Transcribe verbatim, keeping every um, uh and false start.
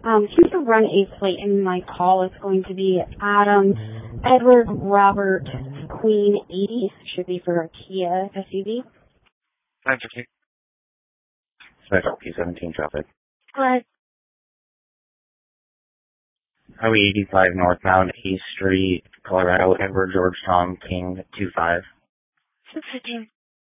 Um, he's a run eight plate, and my call is going to be Adam Edward Robert Queen eighty. Should be for a Kia S U V. nine fifteen. Special P seventeen traffic. Hi. Highway eighty-five northbound, East Street, Colorado, Edward George Tom King two five. six fifteen.